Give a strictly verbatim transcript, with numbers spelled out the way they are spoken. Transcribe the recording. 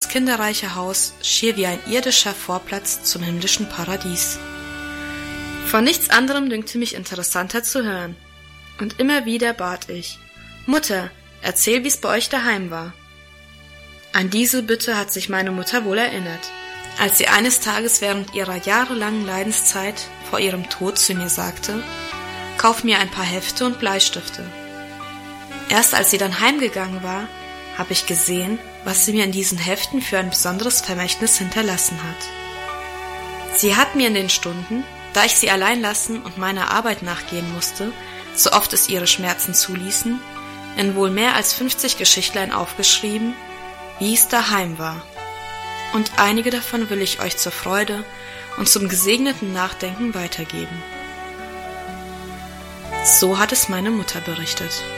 das kinderreiche Haus schier wie ein irdischer Vorplatz zum himmlischen Paradies. Von nichts anderem dünkte mich interessanter zu hören. Und immer wieder bat ich: »Mutter, erzähl, wie's bei euch daheim war.« An diese Bitte hat sich meine Mutter wohl erinnert, als sie eines Tages während ihrer jahrelangen Leidenszeit vor ihrem Tod zu mir sagte: »Kauf mir ein paar Hefte und Bleistifte.« Erst als sie dann heimgegangen war, habe ich gesehen, was sie mir in diesen Heften für ein besonderes Vermächtnis hinterlassen hat. Sie hat mir in den Stunden, da ich sie allein lassen und meiner Arbeit nachgehen musste, so oft es ihre Schmerzen zuließen, in wohl mehr als fünfzig Geschichtlein aufgeschrieben, wie es daheim war. Und einige davon will ich euch zur Freude und zum gesegneten Nachdenken weitergeben. So hat es meine Mutter berichtet.